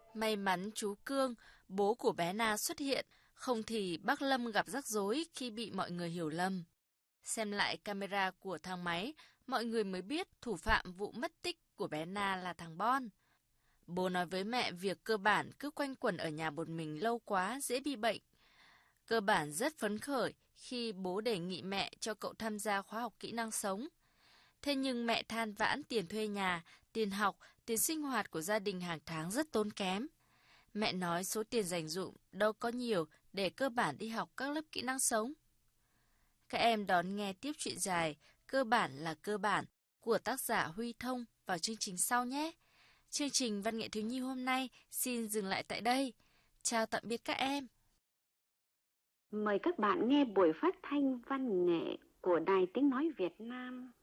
May mắn chú Cương, bố của bé Na xuất hiện, không thì bác Lâm gặp rắc rối khi bị mọi người hiểu lầm. Xem lại camera của thang máy, mọi người mới biết thủ phạm vụ mất tích của bé Na là thằng Bon. Bố nói với mẹ việc cơ bản cứ quanh quẩn ở nhà một mình lâu quá dễ bị bệnh. Cơ bản rất phấn khởi khi bố đề nghị mẹ cho cậu tham gia khóa học kỹ năng sống. Thế nhưng mẹ than vãn tiền thuê nhà, tiền học, tiền sinh hoạt của gia đình hàng tháng rất tốn kém. Mẹ nói số tiền dành dụm đâu có nhiều để cơ bản đi học các lớp kỹ năng sống. Các em đón nghe tiếp chuyện dài Cơ bản là cơ bản của tác giả Huy Thông vào chương trình sau nhé. Chương trình Văn nghệ thiếu nhi hôm nay xin dừng lại tại đây. Chào tạm biệt các em. Mời các bạn nghe buổi phát thanh văn nghệ của Đài Tiếng Nói Việt Nam.